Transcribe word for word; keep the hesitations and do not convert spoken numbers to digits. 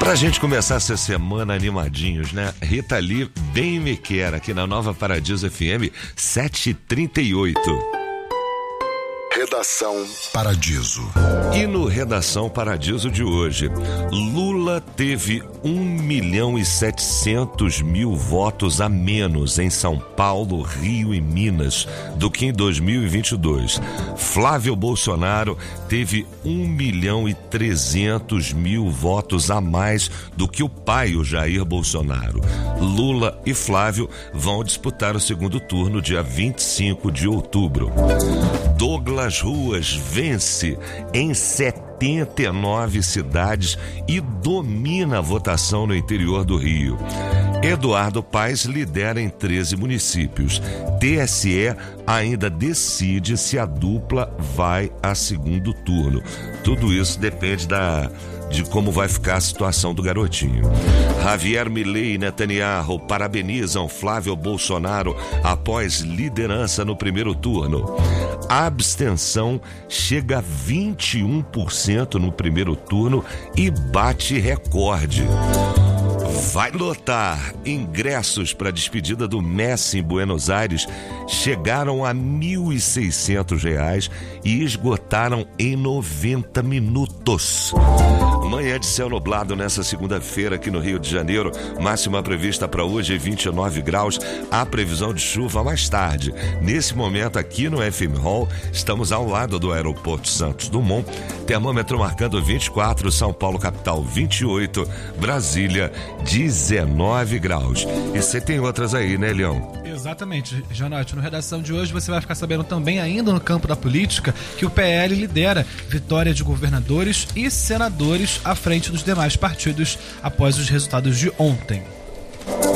Pra gente começar essa semana animadinhos, né? Rita Lee, bem me quer, aqui na Nova Paradiso F M sete e trinta e oito. Redação Paradiso. E no Redação Paradiso de hoje, Lula teve um milhão e setecentos mil votos a menos em São Paulo, Rio e Minas do que em dois mil e vinte e dois. Flávio Bolsonaro teve um milhão e trezentos mil votos a mais do que o pai, o Jair Bolsonaro. Lula e Flávio vão disputar o segundo turno dia vinte e cinco de outubro. Douglas Ruas vence em setenta e nove cidades e domina a votação no interior do Rio. Eduardo Paes lidera em treze municípios. T S E ainda decide se a dupla vai a segundo turno. Tudo isso depende da... de como vai ficar a situação do garotinho. Javier Milei e Netanyahu parabenizam Flávio Bolsonaro após liderança no primeiro turno. A abstenção chega a vinte e um por cento no primeiro turno e bate recorde. Vai lotar. Ingressos para a despedida do Messi em Buenos Aires chegaram a mil e seiscentos reais e esgotaram em noventa minutos. Manhã de céu nublado nessa segunda-feira aqui no Rio de Janeiro. Máxima prevista para hoje vinte e nove graus. Há previsão de chuva mais tarde. Nesse momento aqui no F M Hall, estamos ao lado do Aeroporto Santos Dumont. Termômetro marcando vinte e quatro, São Paulo capital vinte e oito, Brasília dezenove graus. E você tem outras aí, né, Leão? Exatamente, Janote. No Redação de hoje você vai ficar sabendo também, ainda no campo da política, que o P L lidera vitória de governadores e senadores à frente dos demais partidos após os resultados de ontem.